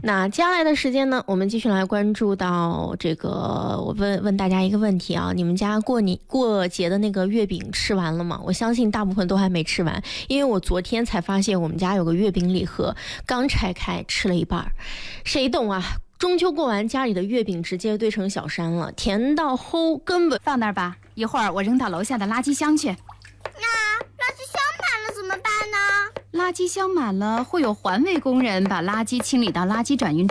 那接下来的时间呢，我们继续来关注到这个，我问大家一个问题啊，你们家过节的那个月饼吃完了吗？我相信大部分都还没吃完，因为我昨天才发现我们家有个月饼礼盒，刚拆开吃了一半，谁懂啊？中秋过完，家里的月饼直接堆成小山了，甜到齁，根本放那儿吧，一会儿我扔到楼下的垃圾箱去。 那垃圾箱满了怎么办呢？ 垃圾箱满了，会有环卫工人把垃圾清理到垃圾转运